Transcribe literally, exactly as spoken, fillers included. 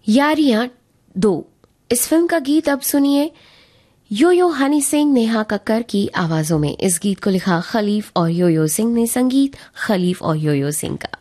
यारियां दो, इस फिल्म का गीत अब सुनिए यो यो हनी सिंह, नेहा कक्कर की आवाजों में। इस गीत को लिखा खलीफ और यो यो सिंह ने, संगीत खलीफ और यो यो सिंह का।